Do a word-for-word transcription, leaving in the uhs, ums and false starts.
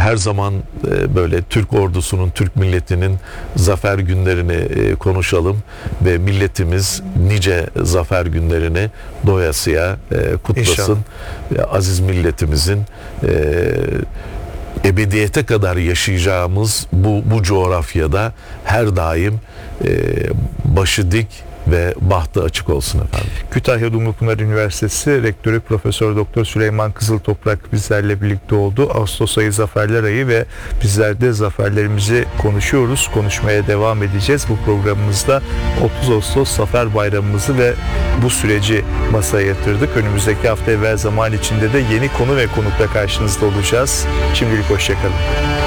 her zaman e, böyle Türk ordusunun, Türk milletinin zafer günlerini e, konuşalım ve milletimiz nice zafer günlerini doyasıya e, kutlasın. E, aziz milletimizin e, ebediyete kadar yaşayacağımız bu bu coğrafyada her daim e, başı dik ve bahtı açık olsun efendim. Kütahya Dumlupınar Üniversitesi Rektörü Profesör Doktor Süleyman Kızıltoprak bizlerle birlikte oldu. Ağustos ayı zaferler ayı ve bizler de zaferlerimizi konuşuyoruz. Konuşmaya devam edeceğiz. Bu programımızda otuz Ağustos Zafer Bayramımızı ve bu süreci masaya yatırdık. Önümüzdeki hafta evvel zaman içinde de yeni konu ve konukla karşınızda olacağız. Şimdilik hoşça kalın.